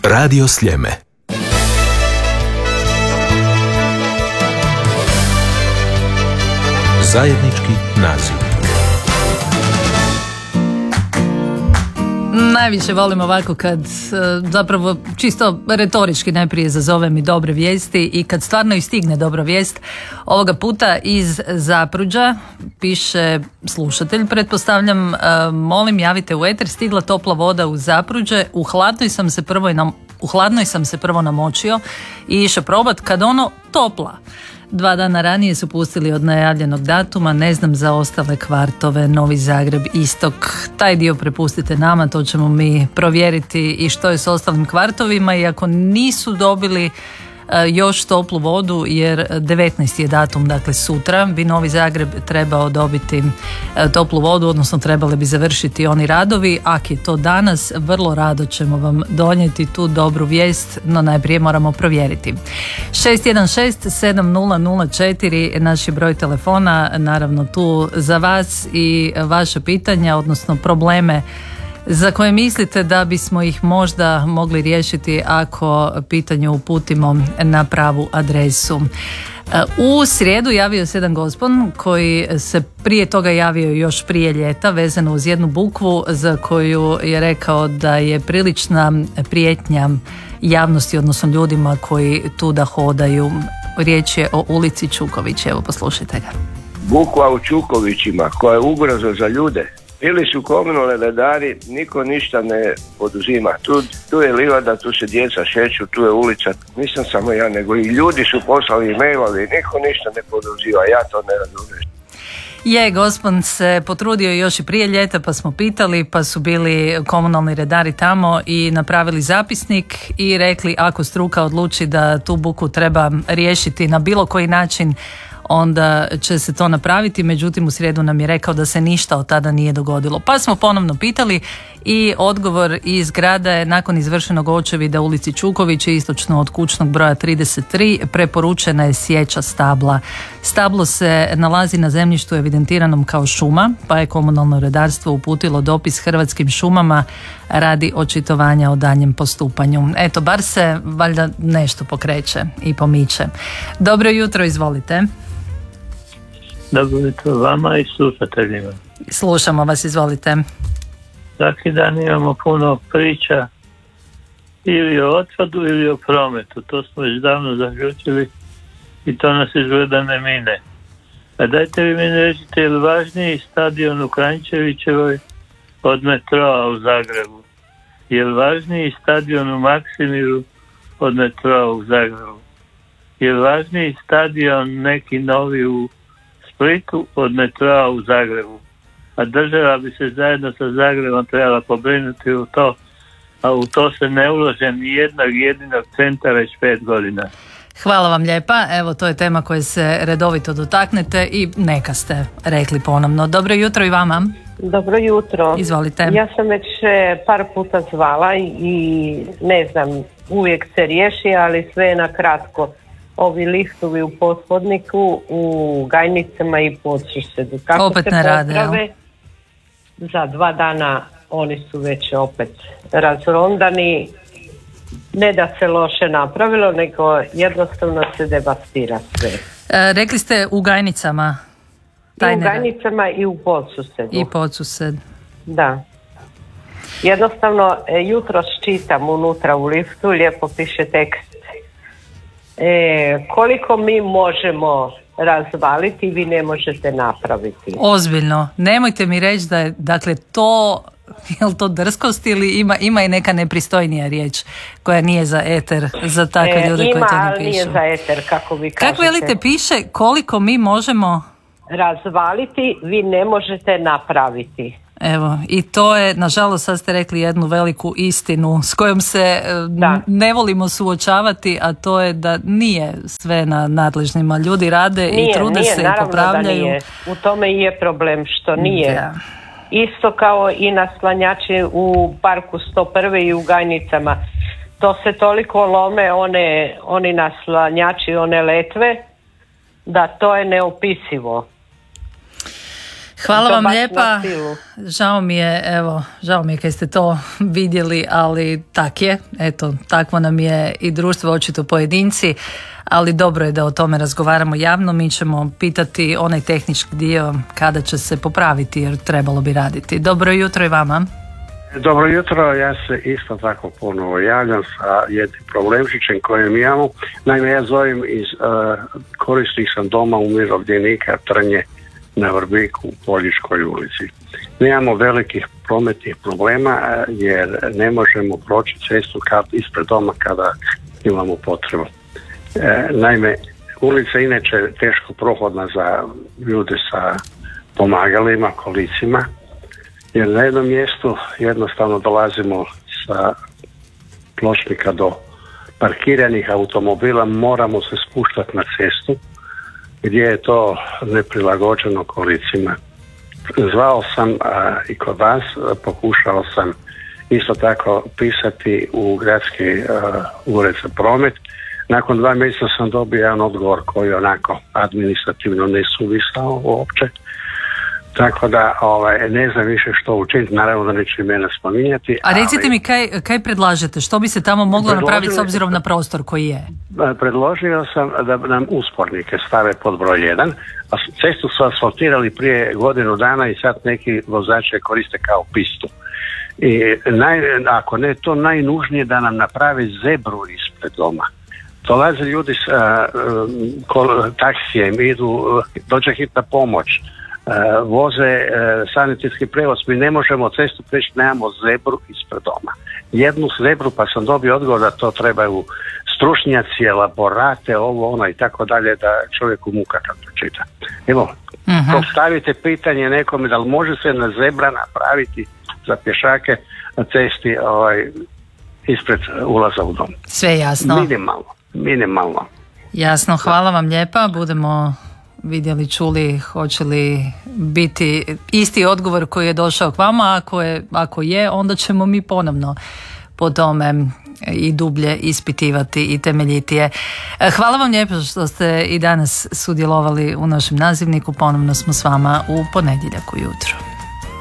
Radio Sljeme. Zajednički nazivnik. Najviše volim ovako kad zapravo čisto retorički najprije zazove mi dobre vijesti i kad stvarno i stigne dobra vijest. Ovoga puta iz Zapruđa piše slušatelj, pretpostavljam, molim javite u eter, stigla topla voda u Zapruđe, u hladnoj sam se prvo namočio i išao probat kad ono topla. 2 dana ranije su pustili od najavljenog datuma, ne znam za ostale kvartove, Novi Zagreb, Istok, taj dio prepustite nama, to ćemo mi provjeriti i što je s ostalim kvartovima i ako nisu dobili još toplu vodu, jer 19. je datum, dakle sutra bi Novi Zagreb trebao dobiti toplu vodu, odnosno trebali bi završiti oni radovi. Ako je to danas, vrlo rado ćemo vam donijeti tu dobru vijest, no najprije moramo provjeriti. 616-7004 naš je broj telefona, naravno tu za vas i vaše pitanja, odnosno probleme za koje mislite da bismo ih možda mogli riješiti ako pitanje uputimo na pravu adresu. U srijedu javio se jedan gospon koji se prije toga javio još prije ljeta vezano uz jednu bukvu za koju je rekao da je prilična prijetnja javnosti, odnosno ljudima koji tu da hodaju. Riječ je o ulici Čuković, evo poslušajte ga. Bukva u Čukovićima koja je ugroza za ljude. Ili su komunalni redari, niko ništa ne poduzima. Tu je livada, tu se djeca šeću, tu je ulica. Nisam samo ja, nego i ljudi su poslali e-mailove, niko ništa ne poduzima, ja to ne razumijem. Je, gospon se potrudio još i prije ljeta, pa smo pitali, pa su bili komunalni redari tamo i napravili zapisnik i rekli ako struka odluči da tu buku treba riješiti na bilo koji način, onda će se to napraviti, međutim u srijedu nam je rekao da se ništa od tada nije dogodilo. Pa smo ponovno pitali i odgovor iz grada je nakon izvršenog očevida ulici Čuković istočno od kućnog broja 33 preporučena je sječa stabla. Stablo se nalazi na zemljištu evidentiranom kao šuma, pa je komunalno redarstvo uputilo dopis Hrvatskim šumama radi očitovanja o daljnjem postupanju. Eto, bar se valjda nešto pokreće i pomiče. Dobro jutro, izvolite. Dobro jutro vama i slušateljima. Slušamo vas, izvolite. Svaki dan imamo puno priča ili o otpadu ili o prometu. To smo već davno zaključili i to nas izgleda ne mine. A dajte vi mi rećite, je li važniji stadion u Kranjčevićevoj od metroa u Zagrebu? Je li važniji stadion u Maksimiru od metroa u Zagrebu? Je li važniji stadion neki novi u Splitu od metroa u Zagrebu? A država bi se zajedno sa Zagrebom trebala pobrinuti u to, a u to se ne ulože ni jednog jedinog centa već 5 godina. Hvala vam lijepa, evo to je tema koje se redovito dotaknete i neka ste rekli ponovno. Dobro jutro i vama. Dobro jutro. Izvolite. Ja sam već par puta zvala i ne znam, uvijek se riješi, ali sve je na kratko. Ovi liftovi u pothodniku, u Gajnicama i Podsusedu. Kako opet se ne rade, poprave, za 2 dana oni su već opet razrondani. Ne da se loše napravilo, nego jednostavno se devastira sve. Rekli ste u Gajnicama? I u Gajnicama i u Podsusedu. I Podsused. Da. Jednostavno, jutros čitam unutra u liftu, lijepo piše tekst. Koliko mi možemo razvaliti, vi ne možete napraviti. Ozbiljno. Nemojte mi reći da je, dakle, to, je li to drskost ili ima i neka nepristojnija riječ koja nije za eter, za takve ljude koji to ne pišu? Ima, ali nije za eter, kako vi kažete. Kako velite piše, koliko mi možemo razvaliti, vi ne možete napraviti. Evo, i to je, nažalost, sad ste rekli jednu veliku istinu s kojom se ne volimo suočavati, a to je da nije sve na nadležnima. Ljudi rade i trude se i popravljaju. Nije. U tome i je problem što nije. Da. Isto kao i naslanjači u parku 101. i u Gajnicama. To se toliko lome, oni naslanjači, one letve, da to je neopisivo. Hvala To vam baš lijepa. na silu. Žao mi je kad ste to vidjeli, ali tak je. Eto, takvo nam je i društvo, očito pojedinci, ali dobro je da o tome razgovaramo javno. Mi ćemo pitati onaj tehnički dio kada će se popraviti, jer trebalo bi raditi. Dobro jutro i vama. Dobro jutro, ja se isto tako ponovo javljam sa jednim problemčićem kojem imamo. Naime, ja zovem korisnik sam doma umirovljenika Trnje na Vrbiku u Poljičkoj ulici. Nemamo velikih prometnih problema jer ne možemo proći cestu ispred doma kada imamo potrebu. Naime, ulica je inače teško prohodna za ljude sa pomagalima, kolicima, jer na jednom mjestu jednostavno dolazimo sa pločnika do parkiranih automobila, moramo se spuštati na cestu gdje je to neprilagođeno kolicima. Zvao sam i kod vas, pokušao sam isto tako pisati u gradski ured za promet. Nakon 2 mjeseca sam dobio jedan odgovor koji je onako administrativno nesuvisao uopće. Tako da ne znam više što učiniti, naravno da neću imena spominjati. A recite mi kaj predlažete, što bi se tamo moglo napraviti s obzirom na prostor koji je? Predložio sam da nam uspornike stave pod broj 1, a cestu su asfaltirali prije godinu dana i sad neki vozači koriste kao pistu. I ako ne to najnužnije da nam naprave zebru ispred doma. Dolaze ljudi s taksijem, dođe hitna pomoć, voze sanitetski prevoz, mi ne možemo cestu preći, nemamo zebru ispred doma. Jednu zebru, pa sam dobio odgovor da to trebaju stručnjaci, elaborate, ono i tako dalje, da čovjeku muka kad pročita. Evo, postavite pitanje nekome da li može se na zebra napraviti za pješake na cesti ispred ulaza u dom. Sve jasno. Minimalno. Jasno, hvala vam lijepa. Budemo vidjeli, čuli, hoće li biti isti odgovor koji je došao k vama. Ako je, onda ćemo mi ponovno po tome i dublje ispitivati i temeljitije. Hvala vam lijepo što ste i danas sudjelovali u našem nazivniku. Ponovno smo s vama u ponedjeljak ujutro.